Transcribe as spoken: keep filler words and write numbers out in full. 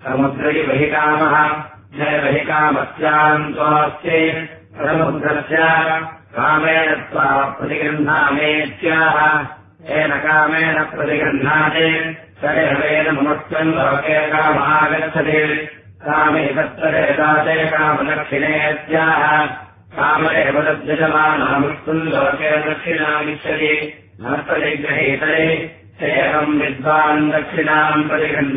समुद्रैवहि कामः जयवहि कामस्याम् त्वास्ति समुद्रस्य कामेन त्वा प्रतिगृह्णामेत्याह येन कामेन प्रतिगृह्णाति स एवेन ममत्वम् लोके कामागच्छति कामे तत्तरेदाते कामदक्षिणेत्याह कामरेव तद्यजमानामृत्युम् लोके दक्षिणामिच्छति नर्तरिगृहीतरे एवम् विद्वान् दक्षिणाम् प्रतिगृह्णाति